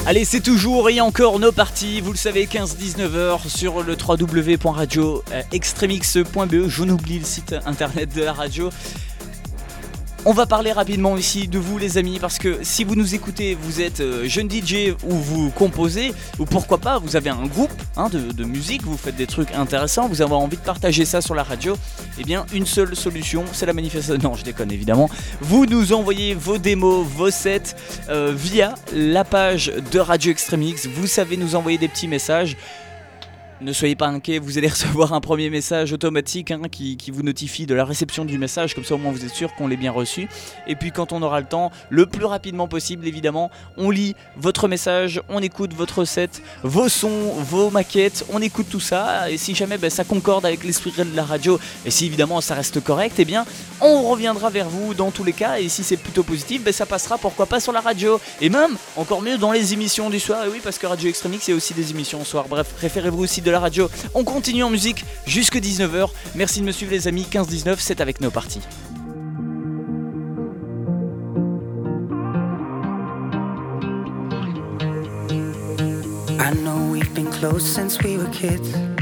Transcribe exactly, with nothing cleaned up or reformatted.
Allez, c'est toujours et encore nos parties, vous le savez, quinze dix-neuf heures sur le w w w point radio extremix point b e. Je n'oublie le site internet de la radio. On va parler rapidement ici de vous les amis, parce que si vous nous écoutez, vous êtes euh, jeune D J ou vous composez, ou pourquoi pas vous avez un groupe hein, de, de musique, vous faites des trucs intéressants, vous avez envie de partager ça sur la radio, eh bien une seule solution, c'est la manifestation. Non, je déconne évidemment. Vous nous envoyez vos démos, vos sets euh, via la page de Radio Extremix. Vous savez nous envoyer des petits messages. Ne soyez pas inquiets, vous allez recevoir un premier message automatique hein, qui, qui vous notifie de la réception du message, comme ça au moins vous êtes sûr qu'on l'ait bien reçu. Et puis quand on aura le temps, le plus rapidement possible évidemment, on lit votre message, on écoute votre set, vos sons, vos maquettes, on écoute tout ça. Et si jamais ben, ça concorde avec l'esprit de la radio, et si évidemment ça reste correct, eh bien on reviendra vers vous dans tous les cas. Et si c'est plutôt positif, ben, ça passera pourquoi pas sur la radio. Et même, encore mieux, dans les émissions du soir. Et oui, parce que Radio Extremix, il y a aussi des émissions au soir. Bref, référez-vous aussi de la radio. On continue en musique jusque dix-neuf heures. Merci de me suivre les amis. quinze dix-neuf, c'est avec nos parties. I know we've been close since we were kids.